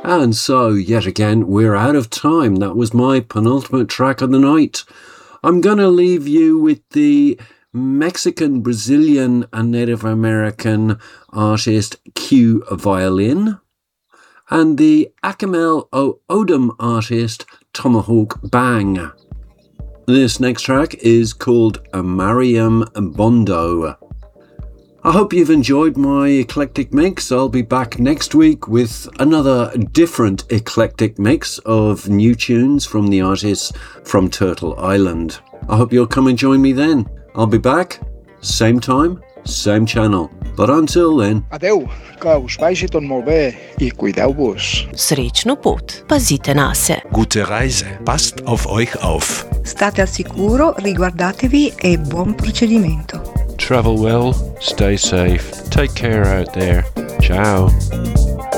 And so, yet again, we're out of time. That was my penultimate track of the night. I'm going to leave you with the Mexican, Brazilian and Native American artist Q Violin and the Akamel Odom artist Tomahawk Bang. This next track is called Mariam Bondo. I hope you've enjoyed my eclectic mix. I'll be back next week with another different eclectic mix of new tunes from the artists from Turtle Island. I hope you'll come and join me then. I'll be back, same time, same channel. But until then... Adeu, que us vagi tot molt bé i cuideu-vos. Srećnu put, pazite na se. Gute Reise, passt auf euch auf. State al sicuro, riguardatevi e buon procedimento. Travel well, stay safe, take care out there. Ciao.